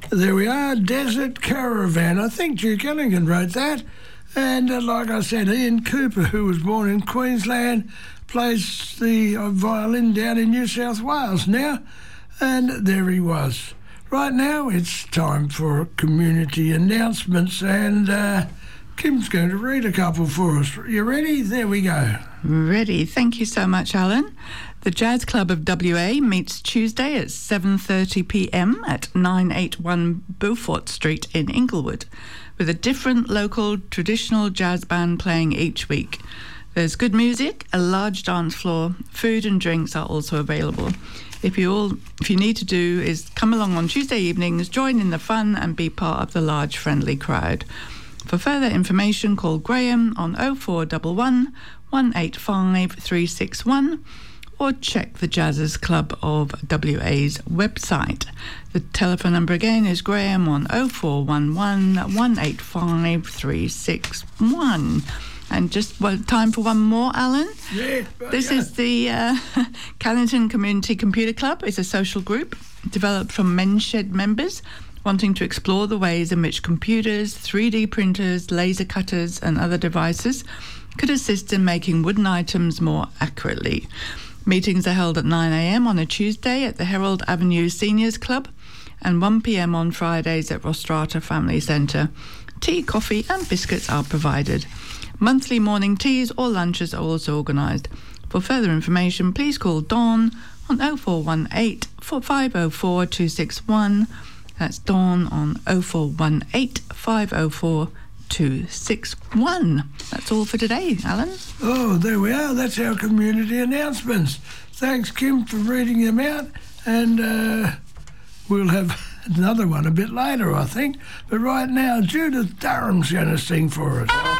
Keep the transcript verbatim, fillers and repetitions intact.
There we are, Desert Caravan. I think Duke Ellington wrote that. And uh, like I said, Ian Cooper, who was born in Queensland, plays the uh, violin down in New South Wales now. And there he was. Right now, it's time for community announcements, and uh, Kim's going to read a couple for us. You ready? There we go. Ready. Thank you so much, Alan. The Jazz Club of W A meets Tuesday at seven thirty p m at nine eighty-one Beaufort Street in Inglewood, with a different local traditional jazz band playing each week. There's good music, a large dance floor, food and drinks are also available. If you all, if you need to do is come along on Tuesday evenings, join in the fun and be part of the large friendly crowd. For further information, call Graham on oh four one one, one eight five, three six one or check the Jazzers Club of W A's website. The telephone number again is Graham on oh four one one, one eight five, three six one. And just well, time for one more, Alan. Yeah. This yeah. is the uh, Callington Community Computer Club. It's a social group developed from Menshed members wanting to explore the ways in which computers, three D printers, laser cutters and other devices could assist in making wooden items more accurately. Meetings are held at nine a m on a Tuesday at the Herald Avenue Seniors Club and one p m on Fridays at Rostrata Family Centre. Tea, coffee and biscuits are provided. Monthly morning teas or lunches are also organised. For further information, please call Dawn on oh four one eight, five oh four, two six one. That's Dawn on oh four one eight, five oh four, two six one. That's all for today, Alan. Oh, there we are. That's our community announcements. Thanks, Kim, for reading them out. And uh, we'll have another one a bit later, I think. But right now, Judith Durham's going to sing for us.